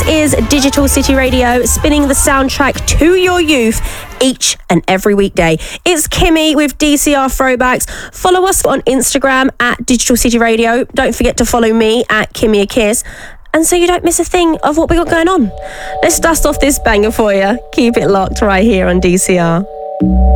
is Digital City Radio, spinning the soundtrack to your youth each and every weekday. It's Kimmy with DCR Throwbacks. Follow us on Instagram at Digital City Radio. Don't forget to follow me at Kimmy a Kiss, and so you don't miss a thing of what we got going on. Let's dust off this banger for you. Keep it locked right here on DCR.